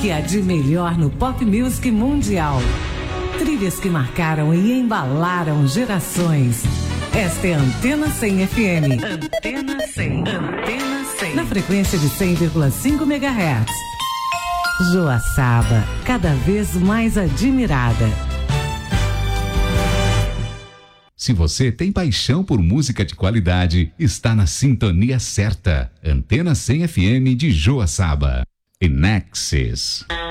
que há de melhor no pop music mundial. Trilhas que marcaram e embalaram gerações. Esta é a Antena 100 FM. Antena 100. Antena 100. Na frequência de 100,5 MHz. Joaçaba, cada vez mais admirada. Se você tem paixão por música de qualidade, está na sintonia certa. Antena 100 FM de Joaçaba. Enexis.